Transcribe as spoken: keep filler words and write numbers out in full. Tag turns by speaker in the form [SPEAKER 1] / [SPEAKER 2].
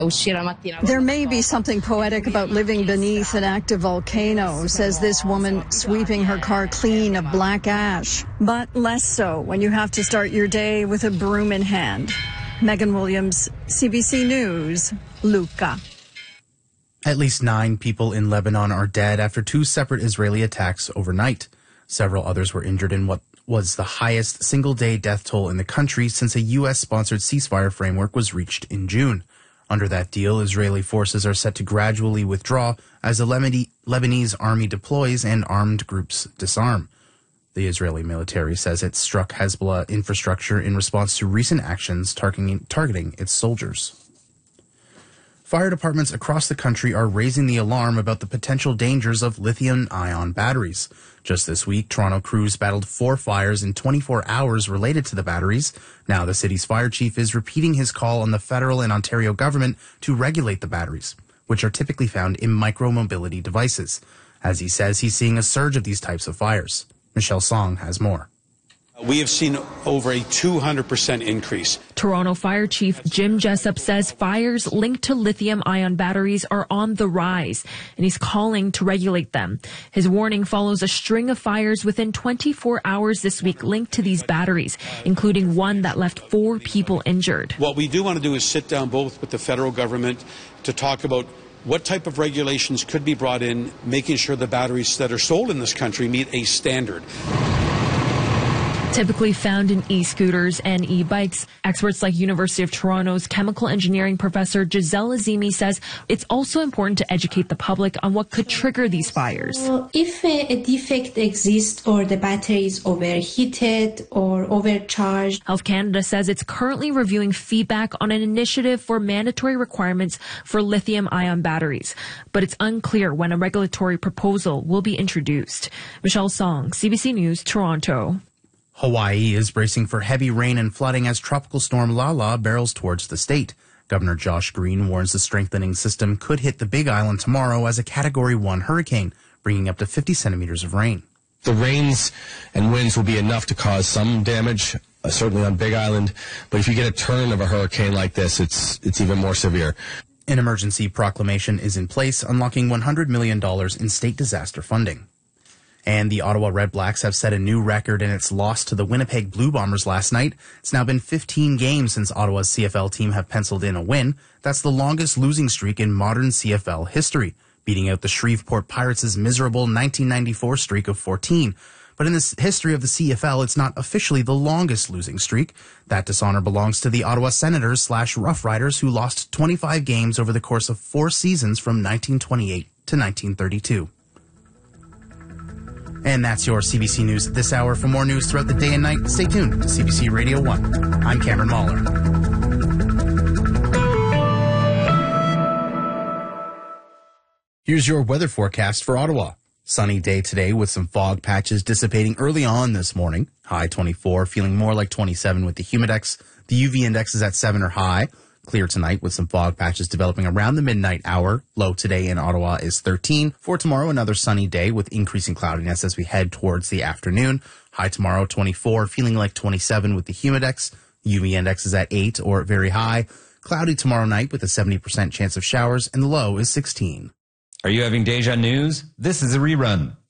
[SPEAKER 1] There may be something poetic about living beneath an active volcano, says this woman sweeping her car clean of black ash. But less so when you have to start your day with a broom in hand. Megan Williams, C B C News, Lucca.
[SPEAKER 2] At least nine people in Lebanon are dead after two separate Israeli attacks overnight. Several others were injured in what was the highest single-day death toll in the country since a U S-sponsored ceasefire framework was reached in June. Under that deal, Israeli forces are set to gradually withdraw as the Lebanese army deploys and armed groups disarm. The Israeli military says it struck Hezbollah infrastructure in response to recent actions targeting, targeting its soldiers. Fire departments across the country are raising the alarm about the potential dangers of lithium-ion batteries. Just this week, Toronto crews battled four fires in twenty-four hours related to the batteries. Now the city's fire chief is repeating his call on the federal and Ontario government to regulate the batteries, which are typically found in micro-mobility devices. As he says, he's seeing a surge of these types of fires. Michelle Song has more.
[SPEAKER 3] We have seen over a two hundred percent increase.
[SPEAKER 4] Toronto Fire Chief Jim Jessup says fires linked to lithium-ion batteries are on the rise, and he's calling to regulate them. His warning follows a string of fires within twenty-four hours this week linked to these batteries, including one that left four people injured.
[SPEAKER 3] What we do want to do is sit down both with the federal government to talk about what type of regulations could be brought in, making sure the batteries that are sold in this country meet a standard.
[SPEAKER 4] Typically found in e-scooters and e-bikes, experts like University of Toronto's chemical engineering professor Giselle Azimi says it's also important to educate the public on what could trigger these fires.
[SPEAKER 5] Well, if a, a defect exists or the battery is overheated or overcharged.
[SPEAKER 4] Health Canada says it's currently reviewing feedback on an initiative for mandatory requirements for lithium-ion batteries, but it's unclear when a regulatory proposal will be introduced. Michelle Song, C B C News, Toronto.
[SPEAKER 2] Hawaii is bracing for heavy rain and flooding as tropical storm Lala barrels towards the state. Governor Josh Green warns the strengthening system could hit the Big Island tomorrow as a Category one hurricane, bringing up to fifty centimeters of rain.
[SPEAKER 6] The rains and winds will be enough to cause some damage, uh, certainly on Big Island, but if you get a turn of a hurricane like this, it's it's even more severe.
[SPEAKER 2] An emergency proclamation is in place, unlocking one hundred million dollars in state disaster funding. And the Ottawa Red Blacks have set a new record in its loss to the Winnipeg Blue Bombers last night. It's now been fifteen games since Ottawa's C F L team have penciled in a win. That's the longest losing streak in modern C F L history, beating out the Shreveport Pirates' miserable nineteen ninety-four streak of fourteen. But in the history of the C F L, it's not officially the longest losing streak. That dishonor belongs to the Ottawa Senators slash Rough Riders, who lost twenty-five games over the course of four seasons from nineteen twenty-eight to nineteen thirty-two. And that's your C B C News at this hour. For more news throughout the day and night, stay tuned to C B C Radio one. I'm Cameron Mahler. Here's your weather forecast for Ottawa. Sunny day today with some fog patches dissipating early on this morning. High twenty-four, feeling more like twenty-seven with the humidex. The U V index is at seven or high. Clear tonight with some fog patches developing around the midnight hour. Low today in Ottawa is thirteen. For tomorrow, another sunny day with increasing cloudiness as we head towards the afternoon. High tomorrow, twenty-four, feeling like twenty-seven with the humidex. U V index is at eight or very high. Cloudy tomorrow night with a seventy percent chance of showers, and the low is sixteen.
[SPEAKER 7] Are you having deja news? This is a rerun.